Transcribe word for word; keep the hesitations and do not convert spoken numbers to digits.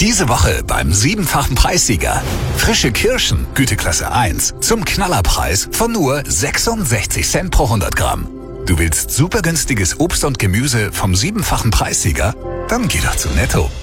Diese Woche beim siebenfachen Preissieger. Frische Kirschen, Güteklasse eins, zum Knallerpreis von nur sechsundsechzig Cent pro hundert Gramm. Du willst super günstiges Obst und Gemüse vom siebenfachen Preissieger? Dann geh doch zu Netto.